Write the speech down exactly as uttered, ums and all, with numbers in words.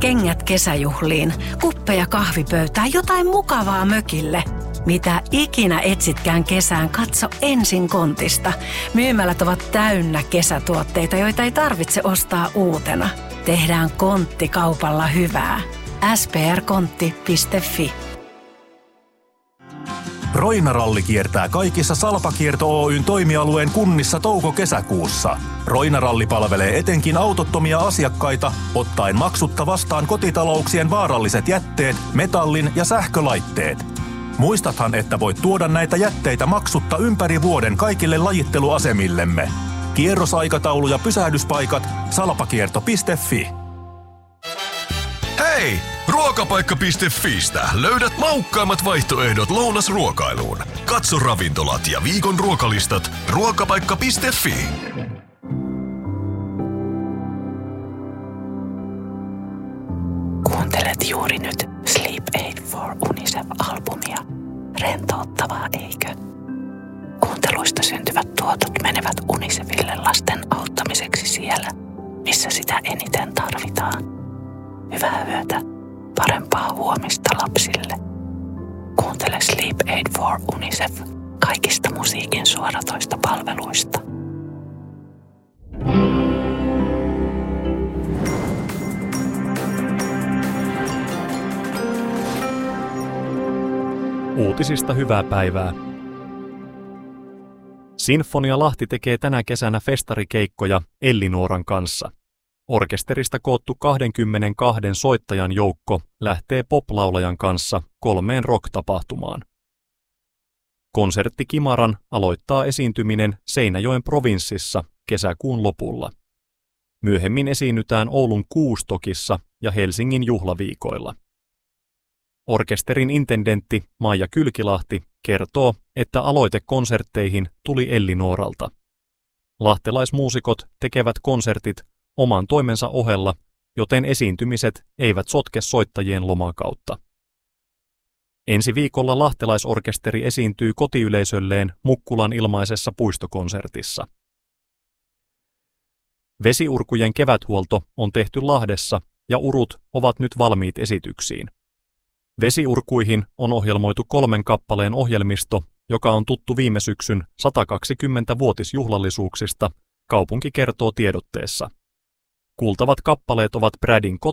kengät kesäjuhliin, kuppeja kahvipöytään, jotain mukavaa mökille. Mitä ikinä etsitkään kesään, katso ensin Kontista. Myymälät ovat täynnä kesätuotteita, joita ei tarvitse ostaa uutena. Tehdään Kontti kaupalla hyvää. s p r kontti piste f i Roina-ralli kiertää kaikissa Salpakierto Oyn toimialueen kunnissa touko-kesäkuussa. Roina-ralli palvelee etenkin autottomia asiakkaita, ottaen maksutta vastaan kotitalouksien vaaralliset jätteet, metallin ja sähkölaitteet. Muistathan, että voit tuoda näitä jätteitä maksutta ympäri vuoden kaikille lajitteluasemillemme. Kierrosaikataulu ja pysähdyspaikat salpakierto piste f i. Hei! Ruokapaikka piste fiistä löydät maukkaimmat vaihtoehdot lounasruokailuun. Katso ravintolat ja viikon ruokalistat ruokapaikka piste f i. Kuuntelet juuri nyt Sleep Aid for UNICEF-albumia. Rentouttavaa, eikö? Kuunteluista syntyvät tuotot menevät UNICEFille lasten auttamiseksi siellä, missä sitä eniten tarvitaan. Hyvää yötä, parempaa huomista lapsille. Kuuntele Sleep Aid for UNICEF kaikista musiikin suoratoista palveluista. Uutisista hyvää päivää. Sinfonia Lahti tekee tänä kesänä festarikeikkoja Ellinuoran kanssa. Orkesterista koottu kaksikymmentäkaksi soittajan joukko lähtee poplaulajan kanssa kolmeen rock-tapahtumaan. Konsertti Kimaran aloittaa esiintyminen Seinäjoen provinssissa kesäkuun lopulla. Myöhemmin esiinnytään Oulun Kuustokissa ja Helsingin juhlaviikoilla. Orkesterin intendentti Maija Kylkilahti kertoo, että aloite konsertteihin tuli Ellinuoralta. Lahtelaismuusikot tekevät konsertit oman toimensa ohella, joten esiintymiset eivät sotke soittajien lomakautta. Ensi viikolla lahtelaisorkesteri esiintyy kotiyleisölleen Mukkulan ilmaisessa puistokonsertissa. Vesiurkujen keväthuolto on tehty Lahdessa ja urut ovat nyt valmiit esityksiin. Vesiurkuihin on ohjelmoitu kolmen kappaleen ohjelmisto, joka on tuttu viime syksyn satakaksikymmentävuotisjuhlallisuuksista, kaupunki kertoo tiedotteessa. Kuultavat kappaleet ovat Bradin